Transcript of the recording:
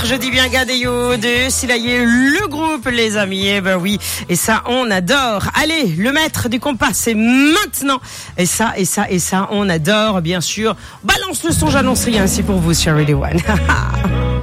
je dis bien Gadeo de Silaye, le groupe, les amis. Eh ben oui, et ça, on adore. Allez, le maître du compas, c'est maintenant. Et ça, on adore, bien sûr. Balance le son, j'annonce rien, c'est pour vous sur Radio One.